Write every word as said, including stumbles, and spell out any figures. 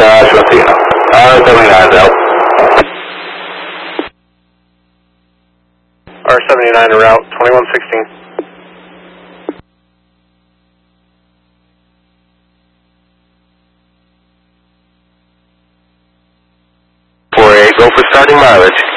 Dash Latino. R seventy-nine out. R seventy-nine to route, twenty-one sixteen. four eight, go for starting mileage.